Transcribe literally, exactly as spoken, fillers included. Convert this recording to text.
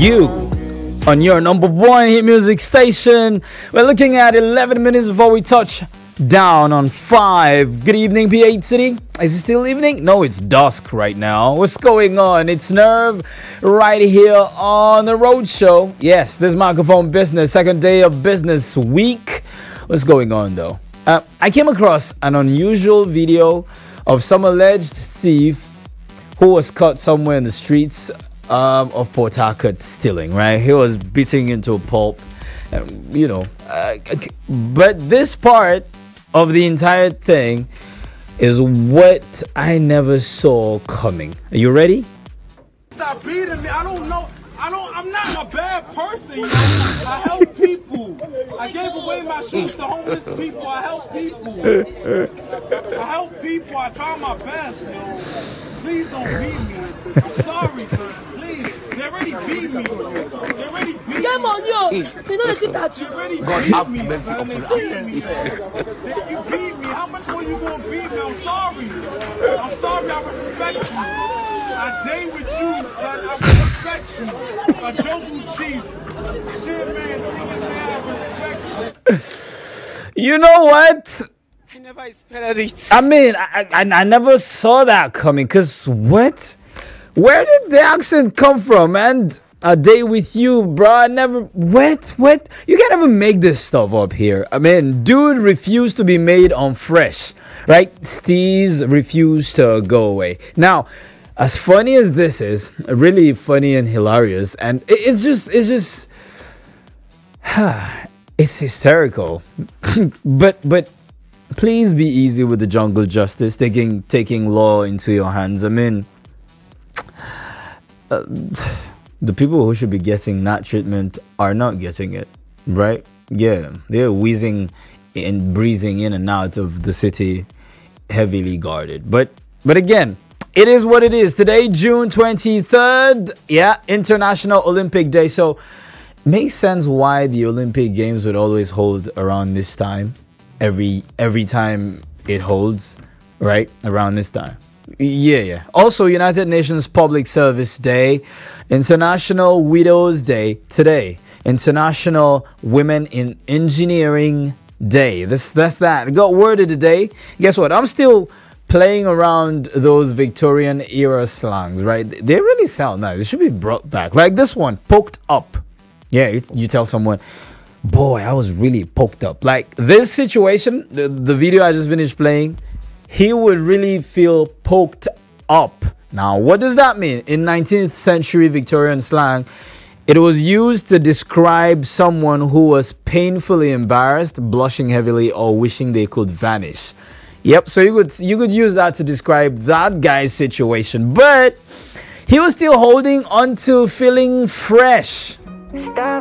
you on your number one hit music station. We're looking at eleven minutes before we touch down on five. Good evening, P eight City. Is it still evening? No, it's dusk right now. What's going on? It's Nerve right here on the Road Show. Yes, this microphone business, second day of business week. What's going on though? Uh, I came across an unusual video of some alleged thief who was caught somewhere in the streets um, of Port Harcourt stealing, right? He was beating into a pulp, um, you know. Uh, but this part of the entire thing is what I never saw coming. Are you ready? Stop beating me. I don't know. I don't, I'm not a bad person, you know. I help people. I gave away my shoes to homeless people. I help people. I help people. I try my best, you know. Please don't beat me. I'm sorry, sir. Please. They already beat me. They already beat me. Come on, yo. You know they touch They you. already beat me, son. They beat me. They- You beat me. How much more you gonna beat me? I'm sorry. I'm sorry. I respect you. I date with you, son. I respect you. A double chief. Shit, man. Singing, man. I respect you. You know what? I never expected it. I mean, I, I, I never saw that coming. Because what? Where did the accent come from? And a day with you, bro. I never. What? What? You can't even make this stuff up here. I mean, dude refused to be made on fresh, right? Steez refused to go away. Now, as funny as this is, really funny and hilarious, and it, it's just, it's just, it's hysterical. but, but. Please be easy with the jungle justice, taking taking law into your hands. I mean, uh, the people who should be getting that treatment are not getting it, right? Yeah, they're wheezing and breezing in and out of the city, heavily guarded. But but again, it is what it is. Today, June twenty-third, yeah, International Olympic Day. So, makes sense why the Olympic Games would always hold around this time. Every every time it holds, right around this time. Yeah, yeah. Also, United Nations Public Service Day, International Widows Day today, International Women in Engineering Day. This that's that. I got word of the day. Guess what? I'm still playing around those Victorian era slangs, right? They really sound nice. They should be brought back. Like this one, poked up. Yeah, you, you tell someone, boy, I was really poked up. Like this situation, the, the video I just finished playing, he would really feel poked up. Now, what does that mean? In nineteenth century Victorian slang, it was used to describe someone who was painfully embarrassed, blushing heavily, or wishing they could vanish. Yep, so you could you could use that to describe that guy's situation. But he was still holding on to feeling fresh.